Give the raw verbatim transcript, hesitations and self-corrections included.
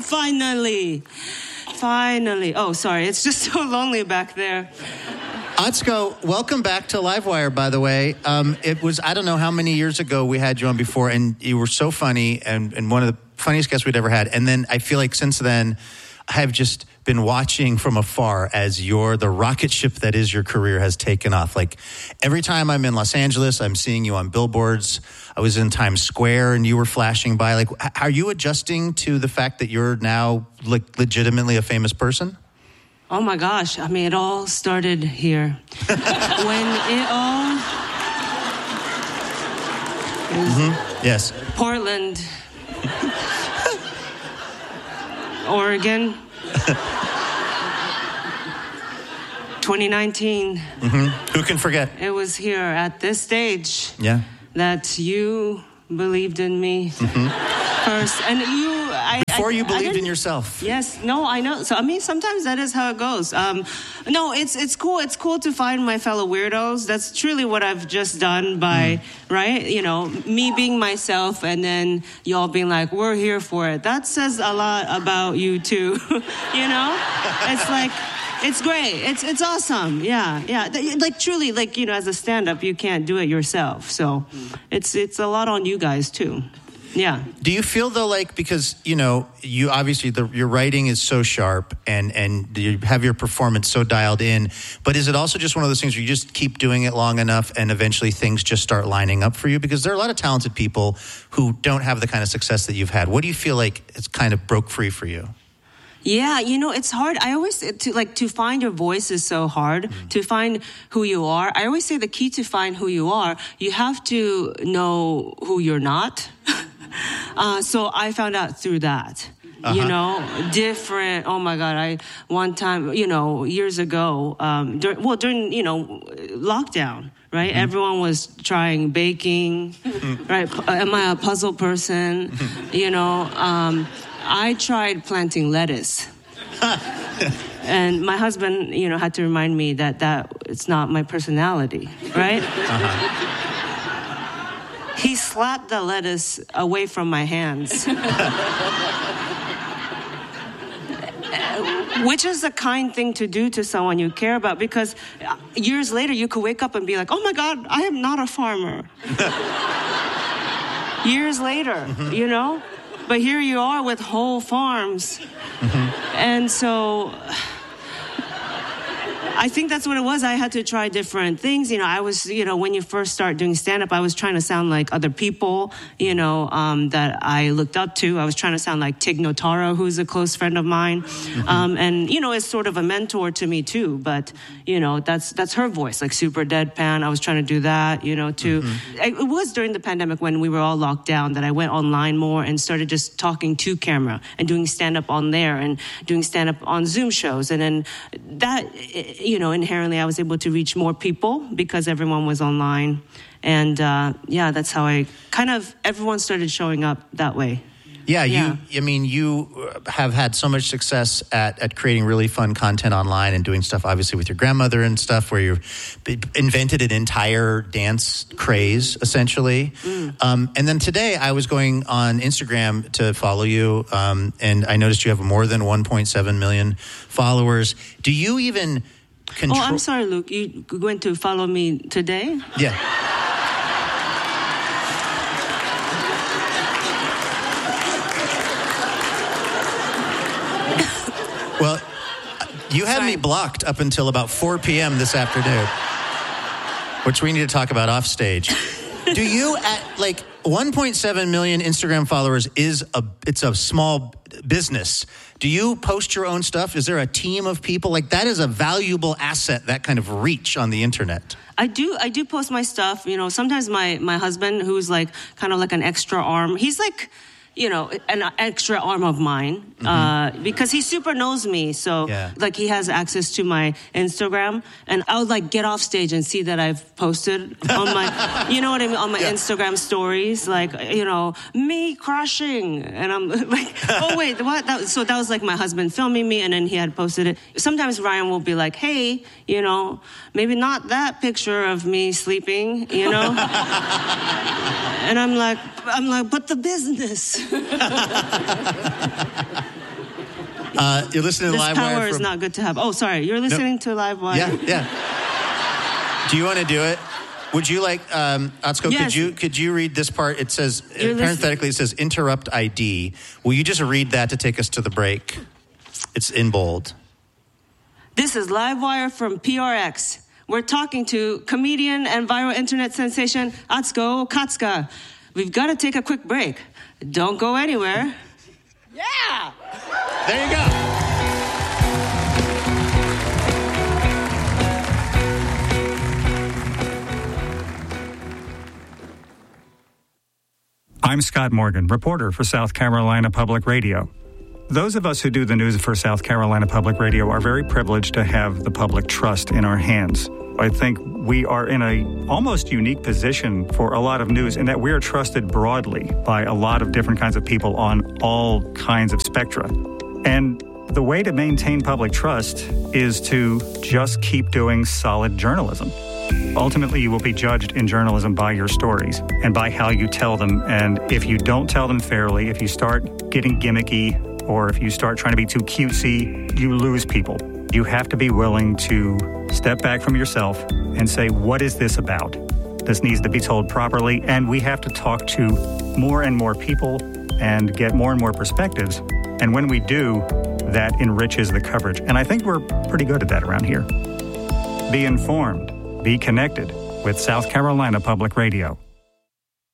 Finally. Finally. Oh, sorry. It's just so lonely back there. Atsuko, welcome back to Livewire, by the way. Um, it was, I don't know how many years ago we had you on before, and you were so funny, and, and one of the funniest guests we'd ever had. And then I feel like since then, I've just been watching from afar as your the rocket ship that is your career has taken off. Like every time I'm in Los Angeles, I'm seeing you on billboards. I was in Times Square and you were flashing by. Like, are you adjusting to the fact that you're now like legitimately a famous person? Oh my gosh! I mean, it all started here. When it all mm-hmm. Yes, Portland. Oregon, twenty nineteen. Mm-hmm. Who can forget? It was here at this stage yeah. that you believed in me mm-hmm. first. And you... I, Before I, you believed in yourself. Yes. No, I know. So, I mean, sometimes that is how it goes. Um, no, it's it's cool. It's cool to find my fellow weirdos. That's truly what I've just done by, mm. right? You know, me being myself and then y'all being like, we're here for it. That says a lot about you, too. You know? It's like... It's great. It's it's awesome. Yeah, yeah. Like truly, like, you know, as a stand-up, you can't do it yourself. So it's it's a lot on you guys too. Yeah. Do you feel though, like, because you know, you obviously the, your writing is so sharp and and you have your performance so dialed in, but is it also just one of those things where you just keep doing it long enough and eventually things just start lining up for you? Because there are a lot of talented people who don't have the kind of success that you've had. What do you feel like it's kind of broke free for you? Yeah, you know, it's hard. I always, to like, to find your voice is so hard. Mm-hmm. To find who you are. I always say the key to find who you are, you have to know who you're not. uh, so I found out through that. Uh-huh. You know, different. Oh my God! I one time, you know, years ago, um, during, well, during you know, lockdown, right? Mm-hmm. Everyone was trying baking, mm-hmm. right? Am I a puzzle person? Mm-hmm. You know, um, I tried planting lettuce, and my husband, you know, had to remind me that that it's not my personality, right? Uh-huh. He slapped the lettuce away from my hands. Which is a kind thing to do to someone you care about, because years later you could wake up and be like, oh my God, I am not a farmer. Years later, mm-hmm. you know? But here you are with whole farms. Mm-hmm. And so I think that's what it was. I had to try different things. You know, I was, you know, when you first start doing stand-up, I was trying to sound like other people, you know, um, that I looked up to. I was trying to sound like Tig Notaro, who's a close friend of mine. Mm-hmm. Um, and, you know, is sort of a mentor to me, too. But, you know, that's that's her voice, like super deadpan. I was trying to do that, you know, too. Mm-hmm. It was during the pandemic when we were all locked down that I went online more and started just talking to camera and doing stand-up on there and doing stand-up on Zoom shows. And then that... you know, inherently I was able to reach more people because everyone was online. And, uh, yeah, that's how I kind of, everyone started showing up that way. Yeah, yeah, you, I mean, you have had so much success at, at creating really fun content online and doing stuff, obviously, with your grandmother and stuff, where you've invented an entire dance craze, essentially. Mm. Um, and then today, I was going on Instagram to follow you, um, and I noticed you have more than one point seven million followers. Do you even control... Oh, I'm sorry, Luke. You going to follow me today? Yeah. Well, you had Sorry. me blocked up until about four p.m. this afternoon, which we need to talk about off stage. Do you, at like one point seven million Instagram followers is a, it's a small business. Do you post your own stuff? Is there a team of people? Like, that is a valuable asset, that kind of reach on the internet. I do, I do post my stuff. You know, sometimes my, my husband, who's like kind of like an extra arm, he's like, you know, an extra arm of mine, mm-hmm. uh, because he super knows me. So, yeah. like, he has access to my Instagram, and I would, like, get off stage and see that I've posted on my, you know what I mean, on my yeah. Instagram stories, like, you know, me crushing. And I'm like, oh, wait, what? That, so that was, like, my husband filming me, and then he had posted it. Sometimes Ryan will be like, hey, you know, maybe not that picture of me sleeping, you know? And I'm like, I'm like, but the business. Uh, you're listening to This Live power Wire. is from- not good to have. Oh, sorry. You're listening to Live Wire. Yeah, yeah. Do you want to do it? Would you like, um, Atsuko, Yes. could you could you read this part? It says, You're parenthetically, it says interrupt I D. Will you just read that to take us to the break? It's in bold. This is Live Wire from P R X. We're talking to comedian and viral internet sensation Atsuko Katsuka. We've got to take a quick break. Don't go anywhere. Yeah! There you go. I'm Scott Morgan, reporter for South Carolina Public Radio. Those of us who do the news for South Carolina Public Radio are very privileged to have the public trust in our hands. I think we are in a almost unique position for a lot of news in that we are trusted broadly by a lot of different kinds of people on all kinds of spectra. And the way to maintain public trust is to just keep doing solid journalism. Ultimately, you will be judged in journalism by your stories and by how you tell them. And if you don't tell them fairly, if you start getting gimmicky, or if you start trying to be too cutesy, you lose people. You have to be willing to step back from yourself and say, what is this about? This needs to be told properly, and we have to talk to more and more people and get more and more perspectives. And when we do, that enriches the coverage. And I think we're pretty good at that around here. Be informed. Be connected with South Carolina Public Radio.